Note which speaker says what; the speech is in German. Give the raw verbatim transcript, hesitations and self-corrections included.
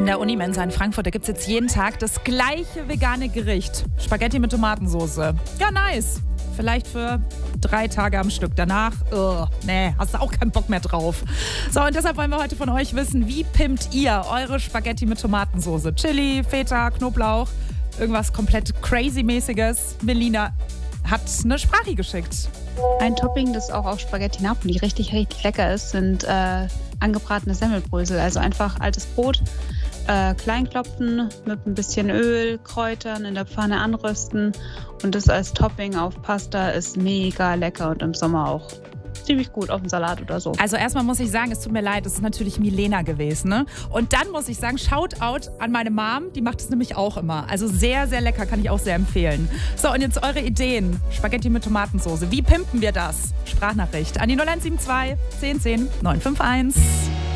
Speaker 1: In der Unimensa in Frankfurt, da gibt es jetzt jeden Tag das gleiche vegane Gericht. Spaghetti mit Tomatensauce. Ja, nice. Vielleicht für drei Tage am Stück. Danach, uh, nee, hast du auch keinen Bock mehr drauf. So, und deshalb wollen wir heute von euch wissen, wie pimmt ihr eure Spaghetti mit Tomatensauce? Chili, Feta, Knoblauch, irgendwas komplett crazy-mäßiges. Melina hat eine Sprache geschickt.
Speaker 2: Ein Topping, das auch auf Spaghetti Napoli richtig, richtig lecker ist, sind äh, angebratene Semmelbrösel. Also einfach altes Brot, äh, klein klopfen, mit ein bisschen Öl, Kräutern in der Pfanne anrösten und das als Topping auf Pasta ist mega lecker und im Sommer auch ziemlich gut auf dem Salat oder so.
Speaker 1: Also erstmal muss ich sagen, es tut mir leid, es ist natürlich Milena gewesen, ne? Und dann muss ich sagen, Shoutout an meine Mom, die macht es nämlich auch immer. Also sehr, sehr lecker, kann ich auch sehr empfehlen. So, und jetzt eure Ideen. Spaghetti mit Tomatensauce. Wie pimpen wir das? Sprachnachricht an die null eins sieben zwei, zehn zehn, neun fünf eins.